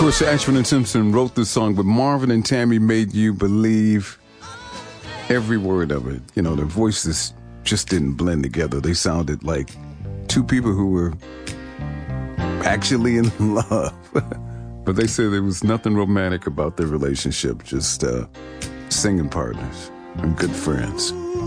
course, Ashford and Simpson wrote this song, but Marvin and Tammy made you believe every word of it. You know, their voices just didn't blend together. They sounded like two people who were actually in love. But they said there was nothing romantic about their relationship, just singing partners and good friends.